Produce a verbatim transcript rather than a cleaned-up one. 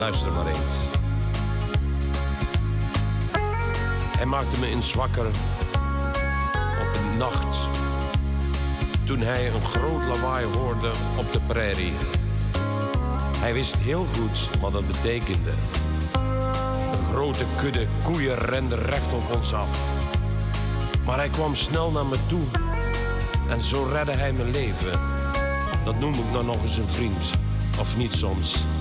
Luister maar eens. Hij maakte me eens wakker op een nacht toen hij een groot lawaai hoorde op de prairie. Hij wist heel goed wat dat betekende. Een grote kudde koeien rende recht op ons af. Maar hij kwam snel naar me toe en zo redde hij mijn leven. Dat noem ik nou nog eens een vriend, of niet soms?